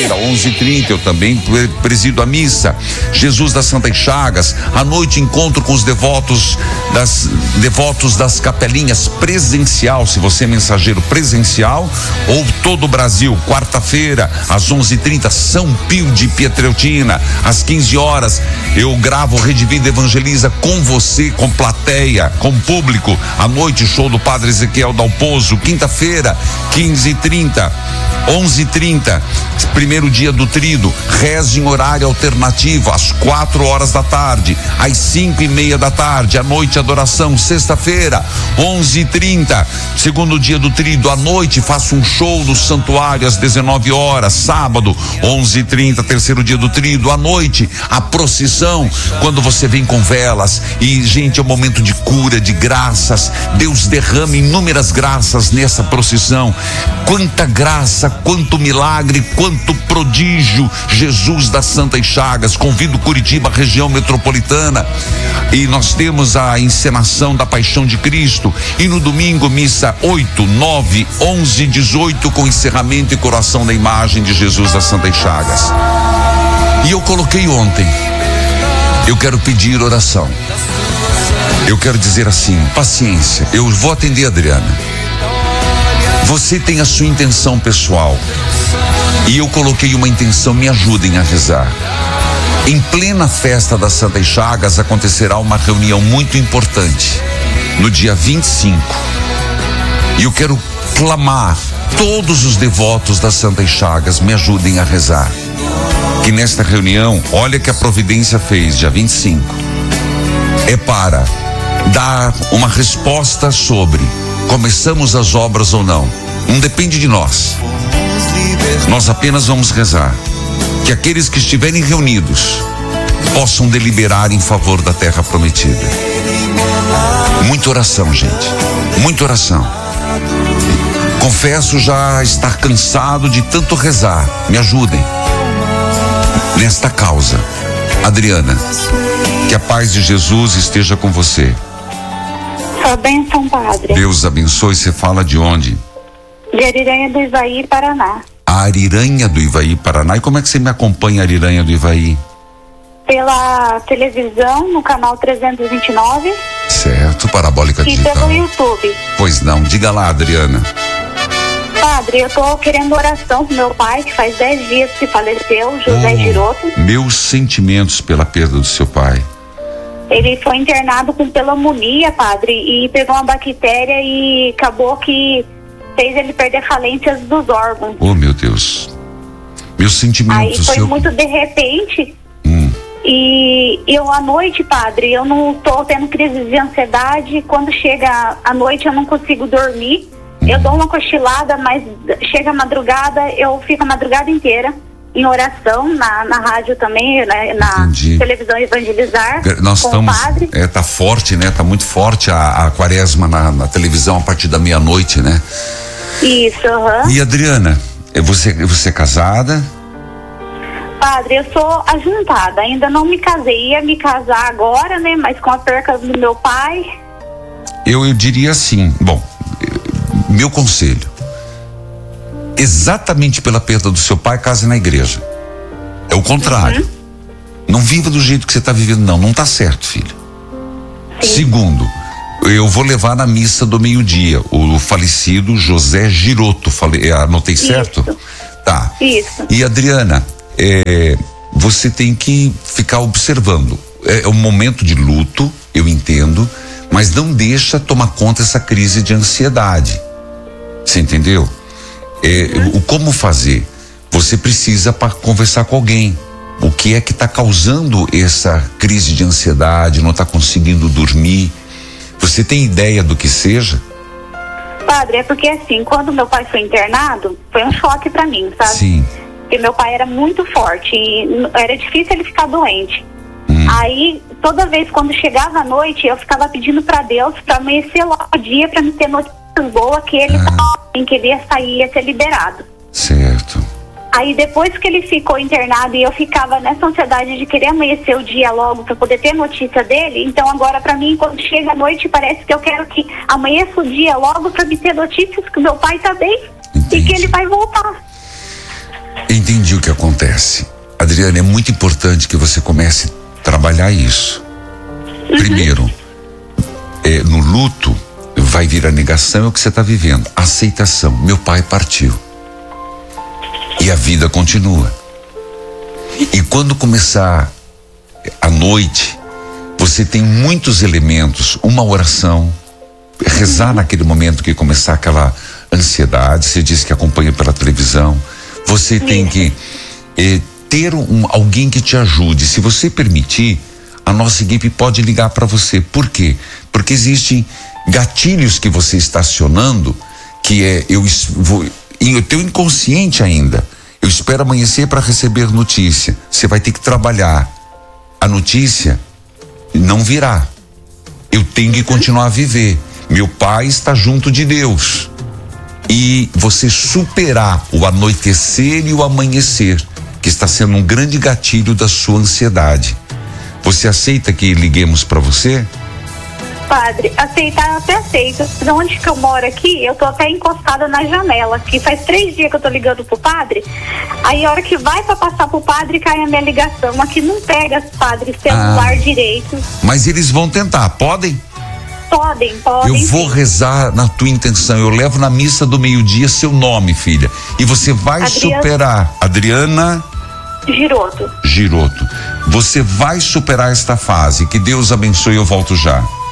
quarta-feira, 11h30, eu também presido a missa. Jesus das Santas Chagas. À noite, encontro com os devotos das capelinhas presencial, se você é mensageiro presencial, ou todo o Brasil. Quarta-feira, às 11h30, São Pio de Pietreutina. Às 15 horas, eu gravo Rede Vida Evangeliza com você, com plateia, com público. À noite, show do Padre Ezequiel Dalpozo. Quinta-feira, 15h30, 11h30, primeiro dia do Tríduo, reza em horário alternativo, às 4 horas da tarde, às 5:30 da tarde, à noite, adoração. Sexta-feira, 11h30, segundo dia do Tríduo, à noite, faço um show no santuário às 19 horas. Sábado, 11h30, terceiro dia do Tríduo, à noite, a procissão, quando você vem com velas. E, gente, é um momento de cura, de graças. Deus derrama inúmeras graças nessa procissão. Quanta graça, quanto milagre, quanto prodígio. Jesus das Santas Chagas. Convido Curitiba, região metropolitana. E nós temos a encenação da Paixão de Cristo. E no domingo, missa 8, 9, 11, 18, com encerramento e coroação da imagem de Jesus das Santas Chagas. E eu coloquei ontem, eu quero pedir oração. Eu quero dizer assim, paciência, eu vou atender a Adriana. Você tem a sua intenção pessoal. E eu coloquei uma intenção, me ajudem a rezar. Em plena festa das Santas Chagas acontecerá uma reunião muito importante, no dia 25. E eu quero clamar, todos os devotos das Santas Chagas me ajudem a rezar. Que nesta reunião, olha que a providência fez, dia 25, é para dar uma resposta sobre começamos as obras ou não. Não depende de nós. Nós apenas vamos rezar. Que aqueles que estiverem reunidos possam deliberar em favor da terra prometida. Muita oração, gente. Muita oração. Confesso já estar cansado de tanto rezar. Me ajudem nesta causa. Adriana, que a paz de Jesus esteja com você. Sua bênção, Padre. Deus abençoe. Você fala de onde? De Ariranha do Ivaí, Paraná. A Ariranha do Ivaí, Paraná. E como é que você me acompanha, Ariranha do Ivaí? Pela televisão, no canal 329. Certo, Parabólica Digital. E pelo YouTube. Pois não, diga lá, Adriana. Padre, eu tô querendo oração pro meu pai, que faz 10 dias que faleceu, José Giroto. Meus sentimentos pela perda do seu pai. Ele foi internado com pneumonia, Padre, e pegou uma bactéria e acabou que fez ele perder falências dos órgãos. Oh, meu Deus. Meus sentimentos. Aí foi muito de repente. E eu à noite, Padre, eu não tô tendo crise de ansiedade. Quando chega a noite eu não consigo dormir. Eu dou uma cochilada, mas chega a madrugada, eu fico a madrugada inteira em oração, na rádio também, né, na televisão Evangelizar. Nós com estamos, o Padre. tá forte, né? Tá muito forte a quaresma na televisão a partir da meia-noite, né? Isso, E Adriana, você é casada? Padre, eu sou ajuntada, ainda não me casei, ia me casar agora, né? Mas com a perca do meu pai. Eu diria assim, bom, meu conselho, exatamente pela perda do seu pai, case na igreja. É o contrário. Não viva do jeito que você está vivendo, não tá certo, filho. Segundo, eu vou levar na missa do meio-dia o falecido José Giroto, anotei certo? Isso. Tá. Isso. E Adriana, você tem que ficar observando. É um momento de luto, eu entendo, mas não deixa tomar conta essa crise de ansiedade. Você entendeu? O como fazer? Você precisa conversar com alguém. O que é que está causando essa crise de ansiedade? Não está conseguindo dormir? Você tem ideia do que seja? Padre, é porque assim, quando meu pai foi internado, foi um choque pra mim, sabe? Sim. Porque meu pai era muito forte e era difícil ele ficar doente. Aí, toda vez quando chegava a noite, eu ficava pedindo pra Deus pra amanhecer logo o dia, pra me ter notícias boas que ele que ele ia sair, ia ser liberado. Certo. Aí depois que ele ficou internado e eu ficava nessa ansiedade de querer amanhecer o dia logo pra poder ter notícia dele, então agora pra mim, quando chega a noite, parece que eu quero que amanheça o dia logo pra me ter notícias que o meu pai tá bem. Entendi. E que ele vai voltar. Entendi o que acontece. Adriana, é muito importante que você comece a trabalhar isso. Primeiro, no luto, vai vir a negação, é o que você está vivendo. Aceitação. Meu pai partiu. E a vida continua. E quando começar a noite, você tem muitos elementos. Uma oração, rezar naquele momento que começar aquela ansiedade. Você disse que acompanha pela televisão. Você tem que ter alguém que te ajude. Se você permitir, a nossa equipe pode ligar para você. Por quê? Porque existem gatilhos que você está acionando, que é o teu inconsciente ainda. Eu espero amanhecer para receber notícia. Você vai ter que trabalhar. A notícia não virá. Eu tenho que continuar a viver. Meu pai está junto de Deus. E você superar o anoitecer e o amanhecer, que está sendo um grande gatilho da sua ansiedade. Você aceita que liguemos para você? Padre, aceitar eu até aceito. De onde que eu moro aqui, eu tô até encostada na janela, que faz 3 dias que eu tô ligando pro padre. Aí a hora que vai pra passar pro padre, cai a minha ligação. Aqui não pega, padre, celular direito. Mas eles vão tentar, podem? Podem. Eu vou rezar na tua intenção. Eu levo na missa do meio-dia seu nome, filha. E você vai superar. Adriana Giroto. Você vai superar esta fase. Que Deus abençoe, eu volto já.